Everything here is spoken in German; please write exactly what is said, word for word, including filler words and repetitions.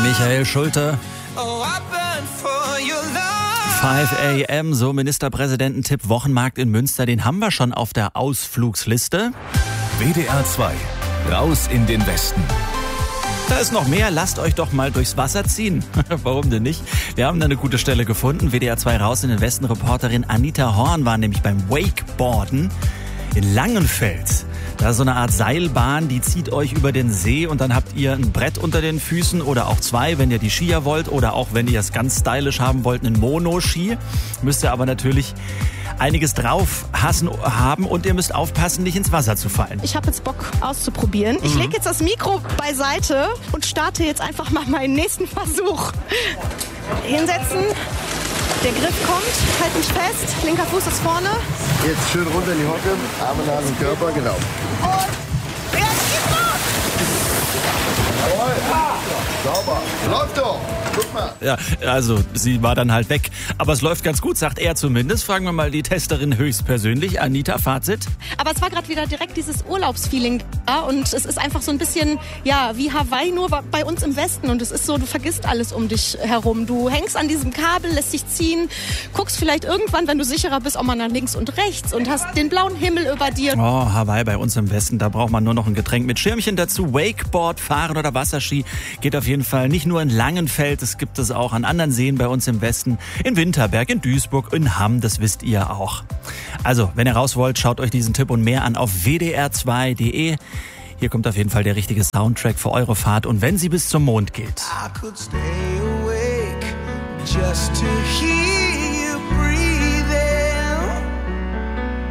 Michael Schulte. fünf a m, so Ministerpräsidententipp Wochenmarkt in Münster, den haben wir schon auf der Ausflugsliste. W D R zwei, raus in den Westen. Da ist noch mehr, lasst euch doch mal durchs Wasser ziehen. Warum denn nicht? Wir haben da eine gute Stelle gefunden. W D R zwei raus in den Westen. Reporterin Anita Horn war nämlich beim Wakeboarden in Langenfeld. Da ist so eine Art Seilbahn, die zieht euch über den See und dann habt ihr ein Brett unter den Füßen oder auch zwei, wenn ihr die Skier wollt, oder auch, wenn ihr es ganz stylisch haben wollt, einen Mono-Ski. Müsst ihr aber natürlich einiges drauf hassen, haben und ihr müsst aufpassen, nicht ins Wasser zu fallen. Ich habe jetzt Bock auszuprobieren. Ich Mhm. lege jetzt das Mikro beiseite und starte jetzt einfach mal meinen nächsten Versuch. Hinsetzen. Der Griff kommt, halt mich fest, linker Fuß ist vorne. Jetzt schön runter in die Hocke, Arme nah an den Körper, genau. Und jetzt geht's los! Jawohl, ah, sauber, läuft doch, guck mal. Ja, also sie war dann halt weg. Aber es läuft ganz gut, sagt er zumindest. Fragen wir mal die Testerin höchstpersönlich. Anita, Fazit? Aber es war gerade wieder direkt dieses Urlaubsfeeling da und es ist einfach so ein bisschen, ja, wie Hawaii, nur bei uns im Westen. Und es ist so, du vergisst alles um dich herum. Du hängst an diesem Kabel, lässt dich ziehen, guckst vielleicht irgendwann, wenn du sicherer bist, auch mal nach links und rechts und hast den blauen Himmel über dir. Oh, Hawaii bei uns im Westen, da braucht man nur noch ein Getränk mit Schirmchen dazu. Wakeboard, Fahren oder Wasserski geht auf jeden Fall nicht nur in Langenfeld, es gibt es auch an anderen Seen bei uns im Westen, in Winterberg, in Duisburg, in Hamm, das wisst ihr auch. Also, wenn ihr raus wollt, schaut euch diesen Tipp und mehr an auf w d r zwei punkt d e. Hier kommt auf jeden Fall der richtige Soundtrack für eure Fahrt und wenn sie bis zum Mond geht. I could stay awake just to hear